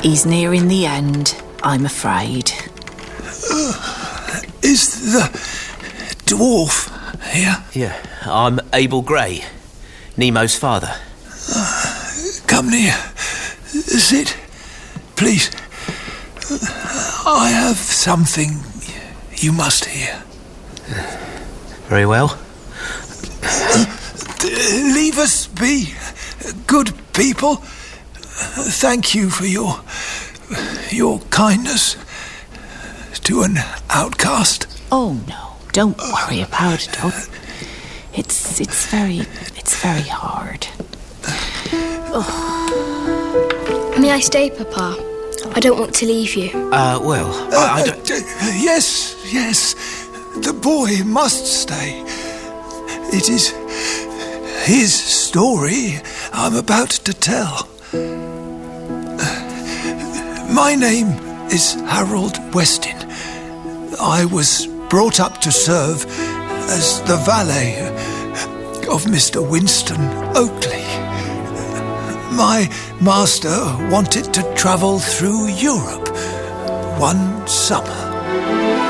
He's nearing the end, I'm afraid. Is the dwarf here? Yeah, I'm Abel Gray, Nemo's father. Come near. Sit, please. I have something you must hear. Very well. Leave us be, good people. Thank you for your kindness to an outcast. Oh no, don't worry about it. Oh, it's very hard. Oh. May I stay, Papa? I don't want to leave you. I don't... Yes. The boy must stay. It is his story I'm about to tell. My name is Harold Westin. I was brought up to serve as the valet of Mr. Winston Oakley. My master wanted to travel through Europe one summer.